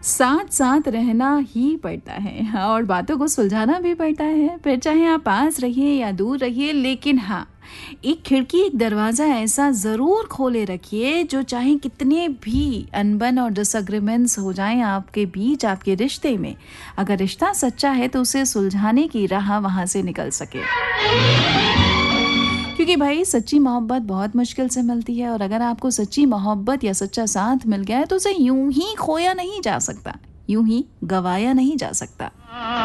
साथ साथ रहना ही पड़ता है, हाँ, और बातों को सुलझाना भी पड़ता है। फिर चाहे आप पास रहिए या दूर रहिए, लेकिन हाँ, एक खिड़की एक दरवाज़ा ऐसा ज़रूर खोले रखिए जो चाहे कितने भी अनबन और डिसएग्रीमेंट्स हो जाएं आपके बीच, आपके रिश्ते में, अगर रिश्ता सच्चा है तो उसे सुलझाने की राह वहाँ से निकल सके। क्योंकि भाई सच्ची मोहब्बत बहुत मुश्किल से मिलती है, और अगर आपको सच्ची मोहब्बत या सच्चा साथ मिल गया है तो उसे यूं ही खोया नहीं जा सकता, यूं ही गवाया नहीं जा सकता।